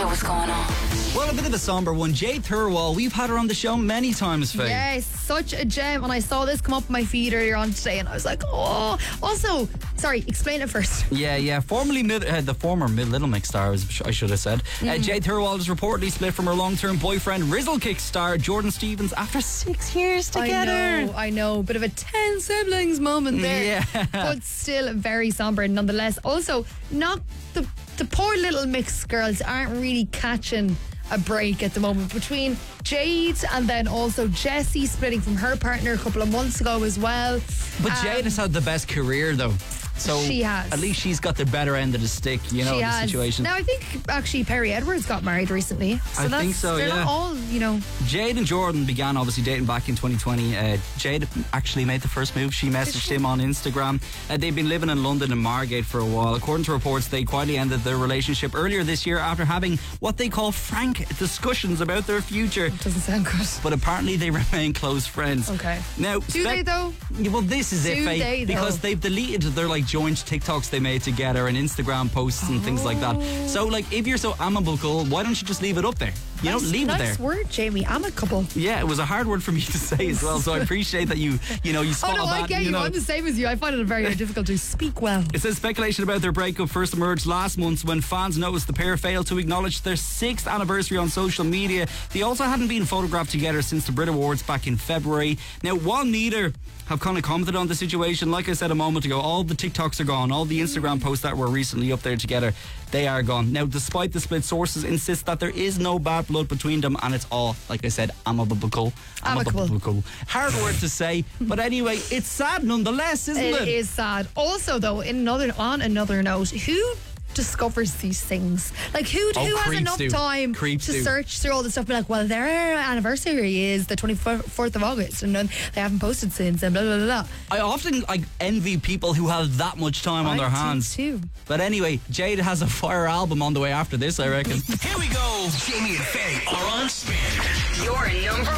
idea what's going on. Well, a bit of a somber one. Jade Thirlwall, we've had her on the show many times, Faye. Yes, such a gem. And I saw this come up on my feed earlier on today, and I was like, oh. Also, sorry, explain it first. Yeah. Formerly the former Little Mix star, I should have said. Jade Thirlwall is reportedly split from her long-term boyfriend, Rizzle Kick star Jordan Stevens, after 6 years together. I know. Bit of a 10 siblings moment there. Yeah. But still very somber nonetheless. Also, not the poor Little Mix girls aren't really catching a break at the moment, between Jade and then also Jessie splitting from her partner a couple of months ago as well. But Jade has had the best career though. So she has. At least she's got the better end of the stick, you know, the situation. Now I think actually Perry Edwards got married recently. So I think so, they're not all, you know. Jade and Jordan began obviously dating back in 2020. Jade actually made the first move. She messaged him on Instagram. They've been living in London and Margate for a while. According to reports, they quietly ended their relationship earlier this year after having what they call frank discussions about their future. Doesn't sound good. But apparently they remain close friends. Okay. Now, do they though? Well, this is it, Faye, because they've deleted their like joint TikToks they made together and Instagram posts and things like that. So, like, if you're so amicable, why don't you just leave it up there? You know, leave it there. Nice word, Jamie. Amicable. Yeah, it was a hard word for me to say as well. So I appreciate that you spot that. Oh no, I get you. I'm the same as you. I find it very difficult to speak well. It says speculation about their breakup first emerged last month when fans noticed the pair failed to acknowledge their 6th anniversary on social media. They also hadn't been photographed together since the Brit Awards back in February. Now, while neither have kind of commented on the situation, like I said a moment ago, all the TikToks are gone, all the Instagram posts that were recently up there together, they are gone. Now, despite the split, sources insist that there is no bad blood between them and it's all, like I said, amicable. Hard word to say, but anyway, it's sad nonetheless, isn't it? It is sad. Also, though, on another note, who discovers these things? Like, who has enough time to search through all the stuff and be like, well, their anniversary is the 24th of August and then they haven't posted since and blah blah blah. I often envy people who have that much time on their hands too. But anyway, Jade has a fire album on the way after this, I reckon. Here we go. Jamie and Faye are on Spin. Your number